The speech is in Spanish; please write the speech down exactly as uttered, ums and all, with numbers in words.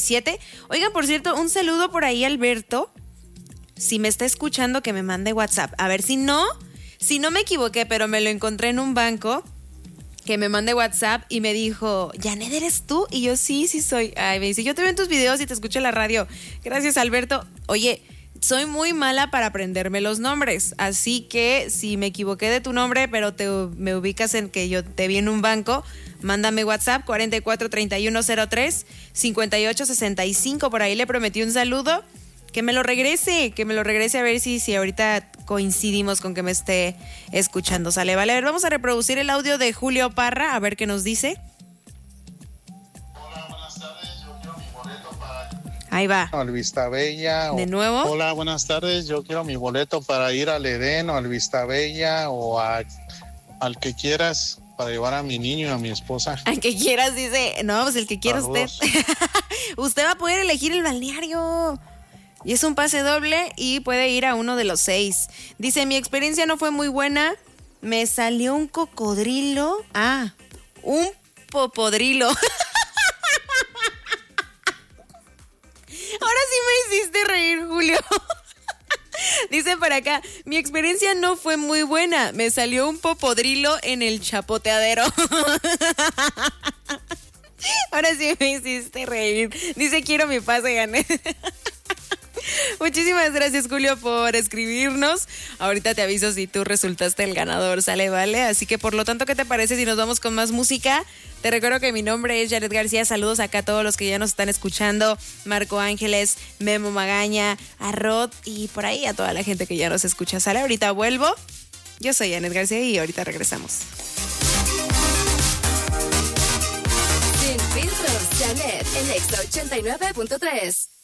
siete. Oigan, por cierto, un saludo por ahí, Alberto. Si me está escuchando, que me mande WhatsApp. A ver, si no, si no me equivoqué, pero me lo encontré en un banco, que me mande WhatsApp y me dijo, Janet, ¿eres tú? Y yo, sí, sí soy. Ay, me dice, yo te veo en tus videos y te escucho en la radio. Gracias, Alberto. Oye, soy muy mala para aprenderme los nombres, así que si me equivoqué de tu nombre, pero te, me ubicas en que yo te vi en un banco, mándame WhatsApp cuarenta y cuatro treinta y uno cero tres cincuenta y ocho sesenta y cinco. Por ahí le prometí un saludo. Que me lo regrese, que me lo regrese a ver si, si ahorita coincidimos con que me esté escuchando. Sale, vale. A ver, vamos a reproducir el audio de Julio Parra, a ver qué nos dice. Hola, buenas tardes. Yo quiero mi boleto para... Ahí va. Al Vistabella. ¿De nuevo? Hola, buenas tardes. Yo quiero mi boleto para ir al Edén o al Vistabella o a, al que quieras para llevar a mi niño y a mi esposa. Al que quieras, dice. No, pues el que quiera usted. Usted va a poder elegir el balneario. Y es un pase doble y puede ir a uno de los seis. Dice, mi experiencia no fue muy buena. Me salió un cocodrilo. Ah, un popodrilo. Ahora sí me hiciste reír, Julio. Dice por acá, mi experiencia no fue muy buena. Me salió un popodrilo en el chapoteadero. Ahora sí me hiciste reír. Dice, quiero mi pase, gané. Muchísimas gracias, Julio, por escribirnos. Ahorita te aviso si tú resultaste el ganador, sale, vale. Así que por lo tanto, ¿qué te parece si nos vamos con más música? Te recuerdo que mi nombre es Janet García. Saludos acá a todos los que ya nos están escuchando. Marco Ángeles, Memo Magaña, a Rod y por ahí a toda la gente que ya nos escucha. Sale, ahorita vuelvo. Yo soy Janet García y ahorita regresamos. Sin filtros, Janet, en Extra ochenta y nueve punto tres.